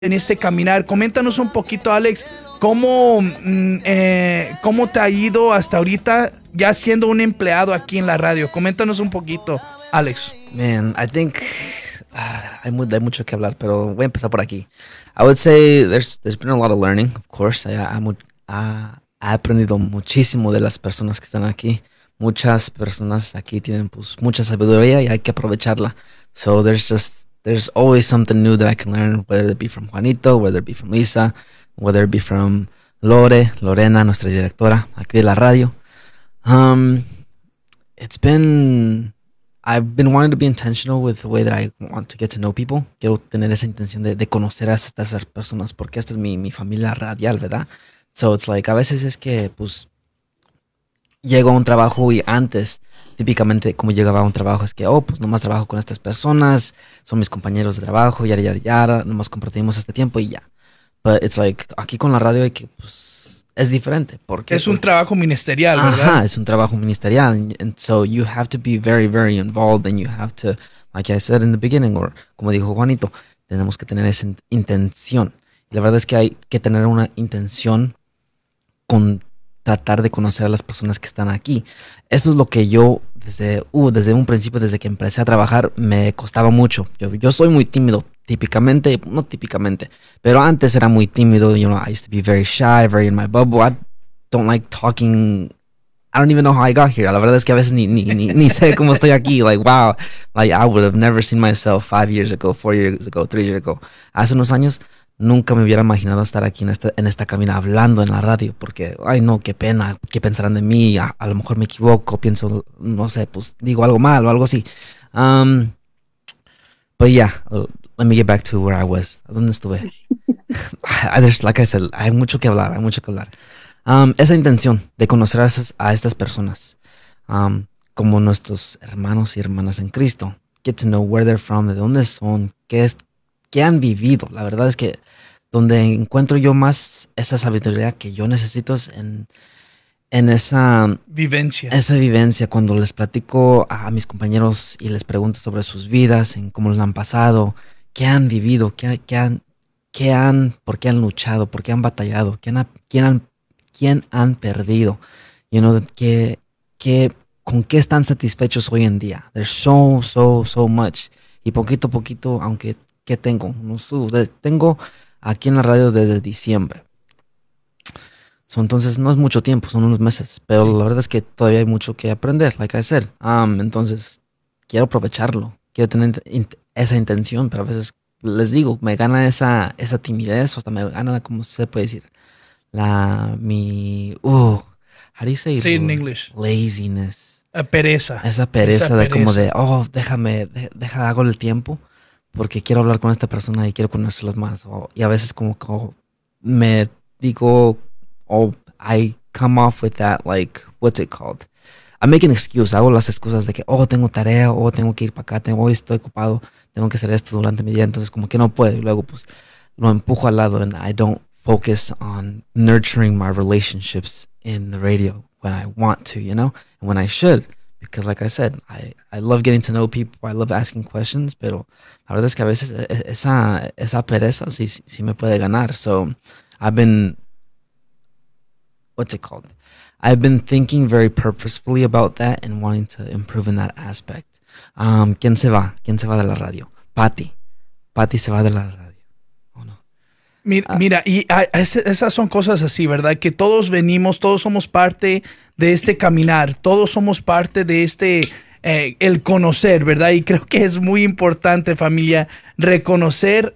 en este caminar. Coméntanos un poquito, Alex, cómo te ha ido hasta ahorita ya siendo un empleado aquí en la radio. Coméntanos un poquito, Alex. Man, I think hay mucho que hablar, pero voy a empezar por aquí. I would say there's been a lot of learning, of course. He aprendido muchísimo de las personas que están aquí. Muchas personas aquí tienen pues mucha sabiduría y hay que aprovecharla. So there's always something new that I can learn, whether it be from Juanito, whether it be from Lisa, whether it be from Lorena, nuestra directora aquí de la radio. Um, it's been I've been wanting to be intentional with the way that I want to get to know people. Quiero tener esa intención de conocer a estas personas porque esta es mi familia radial, ¿verdad? So it's like, a veces es que, pues, llego a un trabajo y antes, típicamente, como llegaba a un trabajo, es que, pues, nomás trabajo con estas personas, son mis compañeros de trabajo, yara, nomás compartimos este tiempo y ya. But it's like, aquí con la radio hay que, pues, es diferente. Porque es un trabajo ministerial, ¿verdad? Ajá, es un trabajo ministerial. And so you have to be very, very involved and you have to, like I said in the beginning, or como dijo Juanito, tenemos que tener esa intención. Y la verdad es que hay que tener una intención con tratar de conocer a las personas que están aquí. Eso es lo que yo desde un principio, desde que empecé a trabajar, me costaba mucho. Yo soy muy tímido, no típicamente, pero antes era muy tímido. You know, I used to be very shy, very in my bubble. I don't like talking. I don't even know how I got here. La verdad es que a veces ni sé cómo estoy aquí. Like, wow, like I would have never seen myself 5 years ago, 4 years ago, 3 years ago. Hace unos años nunca me hubiera imaginado estar aquí en esta cabina hablando en la radio, porque, ay no, qué pena, qué pensarán de mí, a lo mejor me equivoco, pienso, no sé, pues digo algo mal o algo así. But yeah, let me get back to where I was. ¿Dónde estuve? Like I said, hay mucho que hablar, esa intención de conocer a estas personas, como nuestros hermanos y hermanas en Cristo. Get to know where they're from, de dónde son, qué han vivido. La verdad es que donde encuentro yo más esa sabiduría que yo necesito es en esa vivencia. Esa vivencia, cuando les platico a mis compañeros y les pregunto sobre sus vidas, en cómo les han pasado, qué han vivido, por qué han luchado, por qué han batallado, quién han perdido, you know, con qué están satisfechos hoy en día. There's so much. Y poquito a poquito, aunque ¿qué tengo? Tengo aquí en la radio desde diciembre. Entonces no es mucho tiempo, son unos meses, pero la verdad es que todavía hay mucho que aprender, like I said. Entonces quiero aprovecharlo, quiero tener esa intención, pero a veces les digo, me gana esa timidez, o hasta me gana, ¿cómo se puede decir? How do you say it? Say it in English. Laziness. Pereza. Esa pereza de como de, hago el tiempo, porque quiero hablar con esta persona y quiero conocerlos más. Y a veces como me digo, I come off with that, like, what's it called? I make an excuse. Hago las excusas de que, tengo tarea, tengo que ir para acá, hoy estoy ocupado, tengo que hacer esto durante mi día, entonces como que no puedo. Y luego pues lo empujo al lado and I don't focus on nurturing my relationships in the radio when I want to, you know, and when I should. Because like I said, I love getting to know people, I love asking questions, pero la verdad es que a veces esa pereza sí me puede ganar. So I've been, what's it called? I've been thinking very purposefully about that and wanting to improve in that aspect. ¿Quién se va? ¿Quién se va de la radio? Patty se va de la radio. ¿O no? Mira, y esas son cosas así, ¿verdad? Que todos somos parte de este caminar, todos somos parte de el conocer, ¿verdad? Y creo que es muy importante, familia, reconocer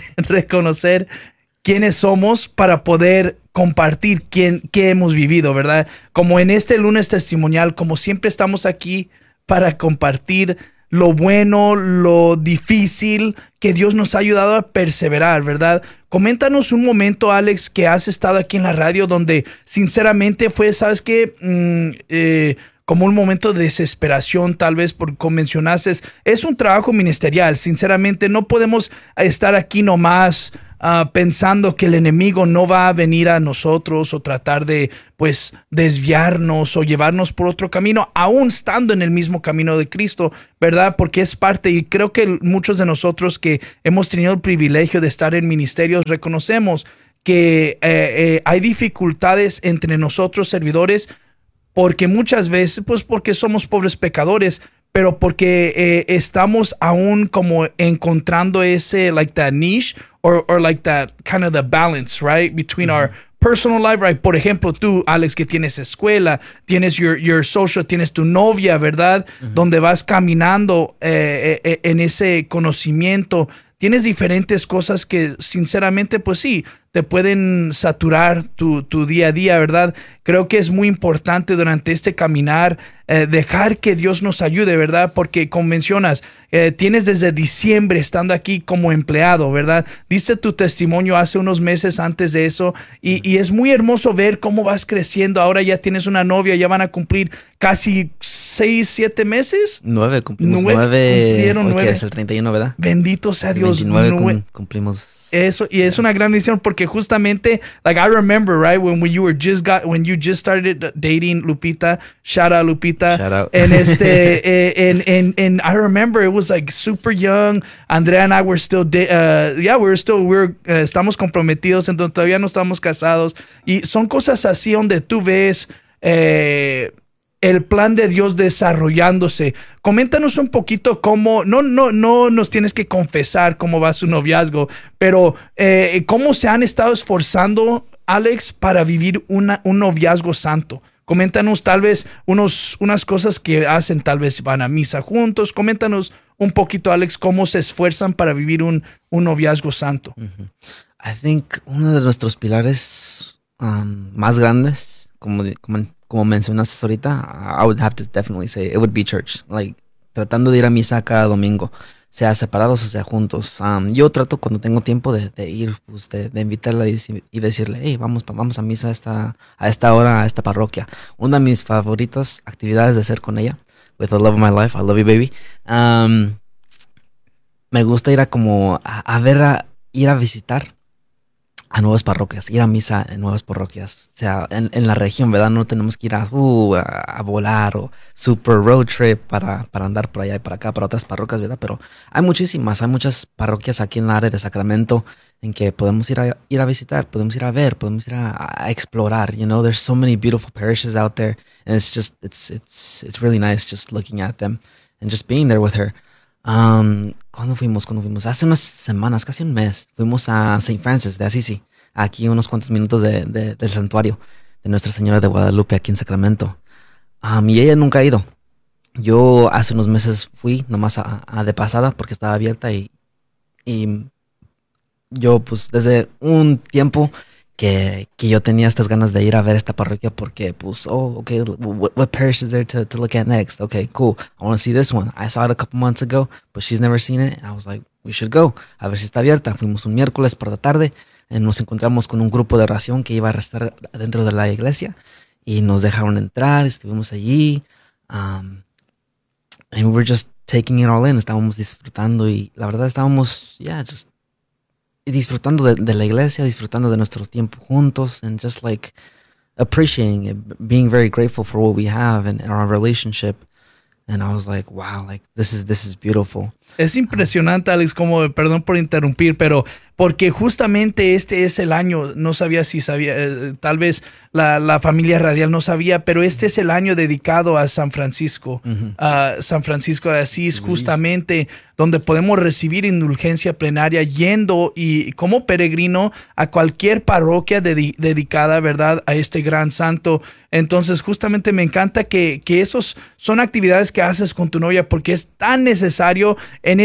quiénes somos para poder compartir qué hemos vivido, ¿verdad? Como en este lunes testimonial, como siempre estamos aquí para compartir lo bueno, lo difícil que Dios nos ha ayudado a perseverar, ¿verdad? Coméntanos un momento, Alex, que has estado aquí en la radio donde sinceramente fue, ¿sabes qué? Como un momento de desesperación, tal vez, porque como mencionaste, es un trabajo ministerial. Sinceramente, no podemos estar aquí nomás pensando que el enemigo no va a venir a nosotros o tratar de, pues, desviarnos o llevarnos por otro camino, aún estando en el mismo camino de Cristo, ¿verdad? Porque es parte, y creo que muchos de nosotros que hemos tenido el privilegio de estar en ministerios reconocemos que hay dificultades entre nosotros servidores, porque muchas veces, pues porque somos pobres pecadores, pero porque estamos aún como encontrando ese, like that niche, or like that kind of the balance, right? Between our personal life, right? Por ejemplo, tú, Alex, que tienes escuela, tienes your social, tienes tu novia, ¿verdad? Donde vas caminando en ese conocimiento. Tienes diferentes cosas que, sinceramente, pues sí, te pueden saturar tu día a día, ¿verdad? Creo que es muy importante durante este caminar dejar que Dios nos ayude, ¿verdad? Porque, como mencionas, tienes desde diciembre estando aquí como empleado, ¿verdad? Diste tu testimonio hace unos meses antes de eso y es muy hermoso ver cómo vas creciendo. Ahora ya tienes una novia, ya van a cumplir casi 6, 7 meses. 9, cumplimos 9. Cumplieron Hoy 9. que es el 31, ¿verdad? Bendito sea Dios. 29 cumplimos. Eso, y es una gran decisión porque justamente, like I remember, right, when you just started dating Lupita, shout out Lupita, Shout out. and and I remember it was like super young. Andrea and I were still, estamos comprometidos, entonces todavía no estamos casados, y son cosas así donde tú ves el plan de Dios desarrollándose. Coméntanos un poquito cómo, no nos tienes que confesar cómo va su noviazgo, pero cómo se han estado esforzando, Alex, para vivir un noviazgo santo. Coméntanos tal vez unas cosas que hacen, tal vez van a misa juntos. Coméntanos un poquito, Alex, cómo se esfuerzan para vivir un noviazgo santo. I think uno de nuestros pilares más grandes, como mencionaste ahorita, I would have to definitely say it would be church. Like, tratando de ir a misa cada domingo, sea separados o sea juntos. Yo trato cuando tengo tiempo de ir, pues, de invitarla y decirle, hey, vamos a misa a esta hora, a esta parroquia. Una de mis favoritas actividades de hacer con ella, with the love of my life, I love you, baby. Me gusta ir ir a visitar a nuevas parroquias, ir a misa en nuevas parroquias, o sea, en la región, ¿verdad? No tenemos que ir a volar o super road trip para andar por allá y para acá, para otras parroquias, ¿verdad? Pero hay muchas parroquias aquí en la área de Sacramento en que podemos ir a visitar, podemos ir a ver, podemos ir a explorar, you know, there's so many beautiful parishes out there, and it's really nice just looking at them and just being there with her. ¿Cuándo fuimos? Hace unas semanas, casi un mes, fuimos a St. Francis de Assisi, aquí unos cuantos minutos del santuario de Nuestra Señora de Guadalupe, aquí en Sacramento. Y ella nunca ha ido. Yo hace unos meses fui nomás de pasada porque estaba abierta y yo pues desde un tiempo que yo tenía estas ganas de ir a ver esta parroquia porque pues, okay, what parish is there to look at next? Okay, cool. I want to see this one. I saw it a couple months ago, but she's never seen it. And I was like, we should go. A ver si está abierta. Fuimos un miércoles por la tarde. Nos encontramos con un grupo de oración que iba a estar dentro de la iglesia y nos dejaron entrar. Estuvimos allí. And we were just taking it all in. Estábamos disfrutando y la verdad estábamos, just disfrutando de la iglesia, disfrutando de nuestro tiempo juntos, and just like appreciating it, being very grateful for what we have and our relationship. And I was like, wow, like this is beautiful. Es impresionante, Alex, como, perdón por interrumpir, pero porque justamente este es el año, no sabía si sabía, tal vez la familia radial no sabía, pero este es el año dedicado a San Francisco, a San Francisco de Asís, justamente donde podemos recibir indulgencia plenaria yendo y como peregrino a cualquier parroquia dedicada, ¿verdad?, a este gran santo. Entonces, justamente me encanta que esos son actividades que haces con tu novia porque es tan necesario en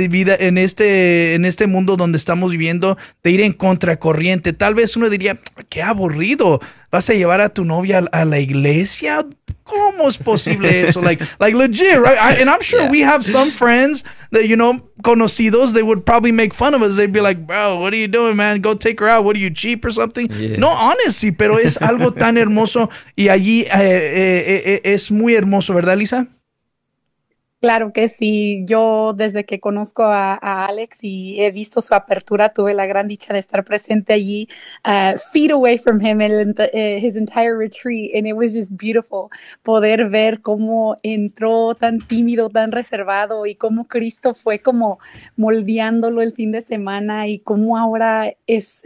este mundo donde estamos viviendo, de ir en contracorriente. Tal vez uno diría, qué aburrido, ¿vas a llevar a tu novia a la iglesia? ¿Cómo es posible eso? Like legit, right? And I'm sure we have some friends that, conocidos, they would probably make fun of us. They'd be like, bro, what are you doing, man? Go take her out. What are you, cheap or something? Yeah. No, honestly, pero es algo tan hermoso y allí es muy hermoso, ¿verdad, Lisa? Claro que sí. Yo desde que conozco a Alex y he visto su apertura, tuve la gran dicha de estar presente allí, feet away from him and his entire retreat, and it was just beautiful poder ver cómo entró tan tímido, tan reservado y cómo Cristo fue como moldeándolo el fin de semana y cómo ahora es